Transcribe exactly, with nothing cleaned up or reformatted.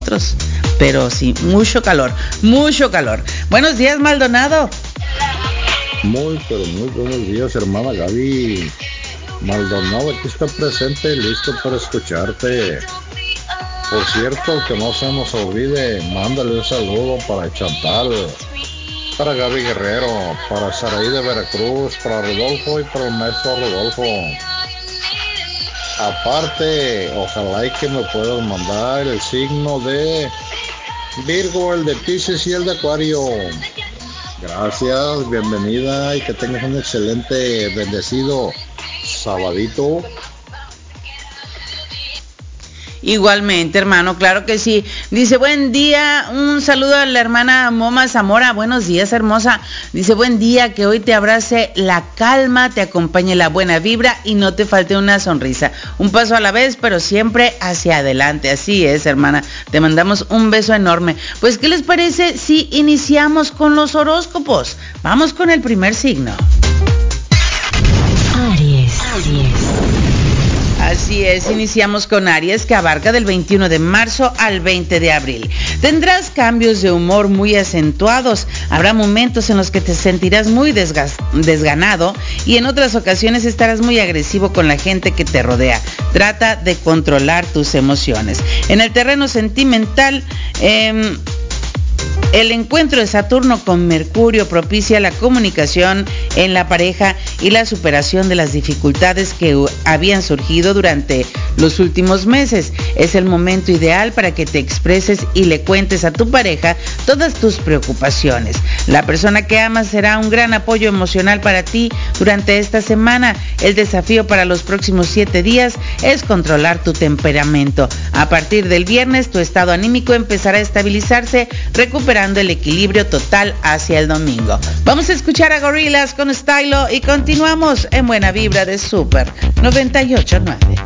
nosotros. Pero sí, mucho calor, mucho calor. Buenos días, Maldonado. Muy, pero muy buenos días, hermana Gaby. Maldonado aquí está presente, listo para escucharte. Por cierto, que no se nos olvide, mándale un saludo para Chantal, para Gaby Guerrero, para Saraí de Veracruz, para Rodolfo y para el maestro Rodolfo. Aparte, ojalá y que me puedas mandar el signo de Virgo, el de Piscis y el de Acuario. Gracias, bienvenida y que tengas un excelente, bendecido sabadito. Igualmente, hermano, claro que sí. Dice, buen día, un saludo a la hermana Moma Zamora. Buenos días, hermosa. Dice, buen día, que hoy te abrace la calma, te acompañe la buena vibra y no te falte una sonrisa. Un paso a la vez, pero siempre hacia adelante. Así es, hermana. Te mandamos un beso enorme. Pues, ¿qué les parece si iniciamos con los horóscopos? Vamos con el primer signo. Aries. Aries. Así es, iniciamos con Aries, que abarca del veintiuno de marzo al veinte de abril. Tendrás cambios de humor muy acentuados. Habrá momentos en los que te sentirás muy desgas- desganado y en otras ocasiones estarás muy agresivo con la gente que te rodea. Trata de controlar tus emociones. En el terreno sentimental, eh, el encuentro de Saturno con Mercurio propicia la comunicación en la pareja y la superación de las dificultades que habían surgido durante los últimos meses. Es el momento ideal para que te expreses y le cuentes a tu pareja todas tus preocupaciones. La persona que amas será un gran apoyo emocional para ti durante esta semana. El desafío para los próximos siete días es controlar tu temperamento. A partir del viernes, tu estado anímico empezará a estabilizarse, recuperando el equilibrio total hacia el domingo. Vamos a escuchar a Gorillaz con Stylo y continuamos en Buena Vibra de Super noventa y ocho punto nueve.